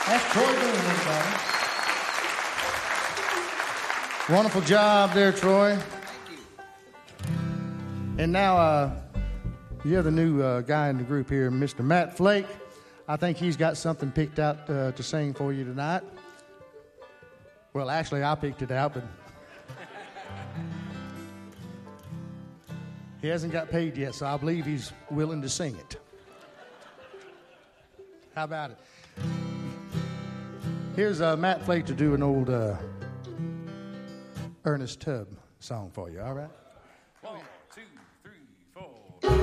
That's Troy Boone, everybody. Wonderful job there, Troy. Thank you. And now, the other new guy in the group here, Mr. Matt Flake. I think he's got something picked out to sing for you tonight. Well, actually, I picked it out, but he hasn't got paid yet, so I believe he's willing to sing it. How about it? Here's Matt Flake to do an old Ernest Tubb song for you, all right?